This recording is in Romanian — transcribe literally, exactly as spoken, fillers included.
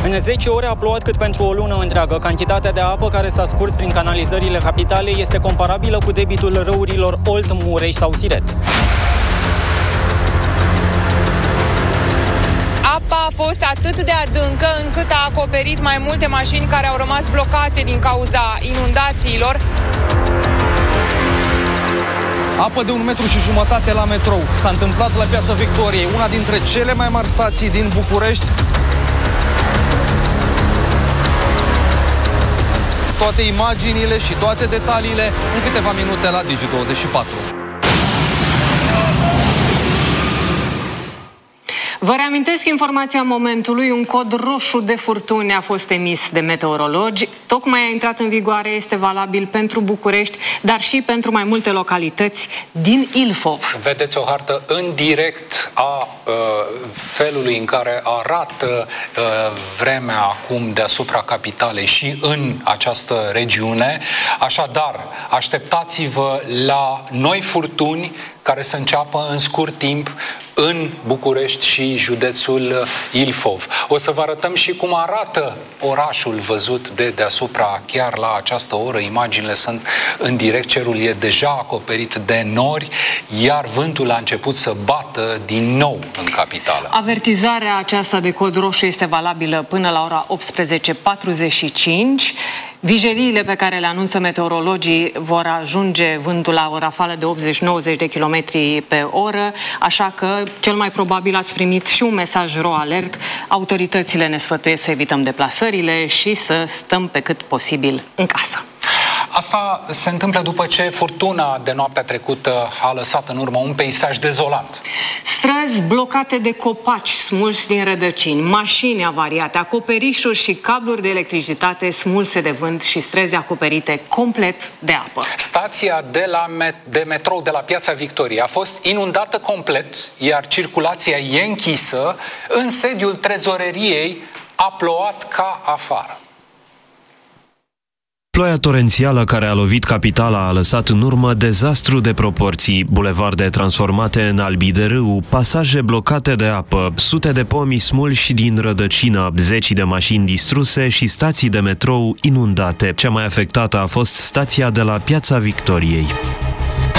În zece ore a plouat cât pentru o lună întreagă. Cantitatea de apă care s-a scurs prin canalizările capitalei este comparabilă cu debitul râurilor Olt, Mureș sau Siret. Apa a fost atât de adâncă încât a acoperit mai multe mașini care au rămas blocate din cauza inundațiilor. Apă de un metru și jumătate la metrou. S-a întâmplat la Piața Victoriei, una dintre cele mai mari stații din București. Toate imaginile și toate detaliile în câteva minute la Digi douăzeci și patru. Vă reamintesc informația momentului, un cod roșu de furtuni a fost emis de meteorologi. Tocmai a intrat în vigoare, este valabil pentru București, dar și pentru mai multe localități din Ilfov. Vedeți o hartă în direct a uh, felului în care arată uh, vremea acum deasupra capitalei și în această regiune. Așadar, așteptați-vă la noi furtuni care să înceapă în scurt timp în București și județul Ilfov. O să vă arătăm și cum arată orașul văzut de deasupra chiar la această oră. Imaginile sunt în direct, cerul e deja acoperit de nori, iar vântul a început să bată din nou în capitală. Avertizarea aceasta de cod roșu este valabilă până la ora optsprezece patruzeci și cinci. Vijeliile pe care le anunță meteorologii vor ajunge vântul la o rafală de optzeci nouăzeci de kilometri pe oră, așa că cel mai probabil ați primit și un mesaj ro alert. Autoritățile ne sfătuiesc să evităm deplasările și să stăm pe cât posibil în casă. Asta se întâmplă după ce furtuna de noaptea trecută a lăsat în urmă un peisaj dezolant. Străzi blocate de copaci smulși din rădăcini, mașini avariate, acoperișuri și cabluri de electricitate smulse de vânt și străzi acoperite complet de apă. Stația de, la met- de metrou de la Piața Victoriei a fost inundată complet, iar circulația e închisă. În sediul trezoreriei a plouat ca afară. Ploaia torențială care a lovit capitala a lăsat în urmă dezastru de proporții, bulevarde transformate în albi de râu, pasaje blocate de apă, sute de pomi smulși din rădăcină, zeci de mașini distruse și stații de metrou inundate. Cea mai afectată a fost stația de la Piața Victoriei.